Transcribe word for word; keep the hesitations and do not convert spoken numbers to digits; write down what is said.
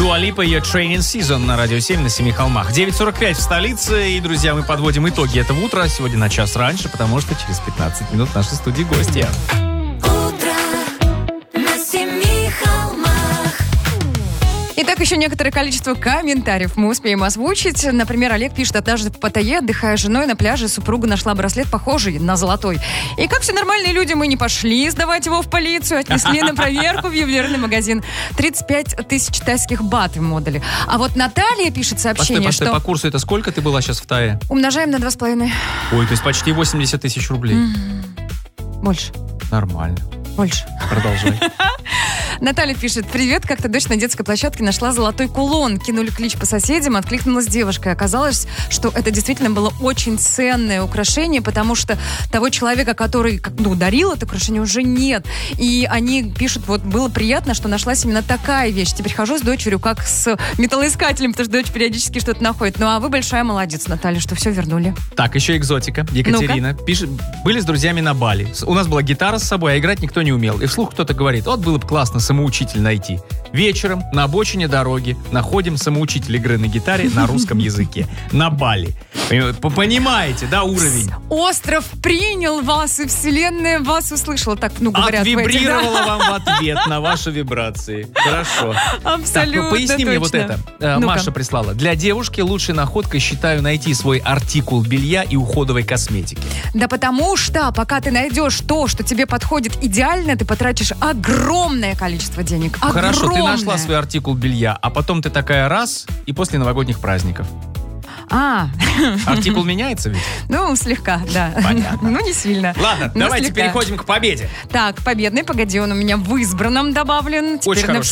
Дуа Липа, ее Training Season на Радио семь на Семи холмах. девять сорок пять в столице. И, друзья, мы подводим итоги этого утра. Сегодня на час раньше, потому что через пятнадцать минут в нашей студии гости. Итак, еще некоторое количество комментариев мы успеем озвучить. Например, Олег пишет: однажды в Паттайе, отдыхая с женой на пляже, супруга нашла браслет, похожий на золотой. И как все нормальные люди, мы не пошли сдавать его в полицию, отнесли на проверку в ювелирный магазин. тридцать пять тысяч тайских бат ему отдали. А вот Наталья пишет сообщение, постой, постой, что... по курсу это сколько ты была сейчас в Тае? Умножаем на два с половиной. Ой, то есть почти восемьдесят тысяч рублей. Mm-hmm. Больше. Нормально. Больше. Продолжай. Наталья пишет: привет, как-то дочь на детской площадке нашла золотой кулон. Кинули клич по соседям, откликнулась девушка. Оказалось, что это действительно было очень ценное украшение, потому что того человека, который ну, дарил это украшение, уже нет. И они пишут: вот было приятно, что нашлась именно такая вещь. Теперь хожу с дочерью как с металлоискателем, потому что дочь периодически что-то находит. Ну а вы большая молодец, Наталья, что все вернули. Так, еще экзотика. Екатерина пишет: были с друзьями на Бали. У нас была гитара с собой, а играть никто не умел. И вслух кто-то говорит: вот было бы классно самоучитель найти. Вечером на обочине дороги находим самоучитель игры на гитаре на русском языке. На Бали. Понимаете, да, уровень? Остров принял вас, и вселенная вас услышала. Так, ну, говорят. Отвибрировала этих, да? вам в ответ на ваши вибрации. Хорошо. Абсолютно. Так, поясни точно. мне вот это. Ну-ка. Маша прислала. Для девушки лучшей находкой считаю найти свой артикул белья и уходовой косметики. Да потому что, пока ты найдешь то, что тебе подходит идеально, ты потратишь огромное количество денег. Огромное. Хорошо, ты нашла свой артикул белья, а потом ты такая раз, и после новогодних праздников. А. Артикул меняется ведь? Ну, слегка, да. Понятно. Ну, не сильно. Ладно, давайте слегка. Переходим к победе. Так, победный, погоди, он у меня в избранном добавлен. Теперь очень хороший